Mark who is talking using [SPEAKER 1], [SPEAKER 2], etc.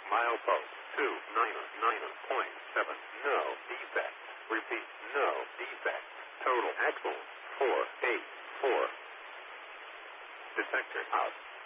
[SPEAKER 1] Milepost 299.7. No defect. Repeat, no defect. Total axle 484. Detector out.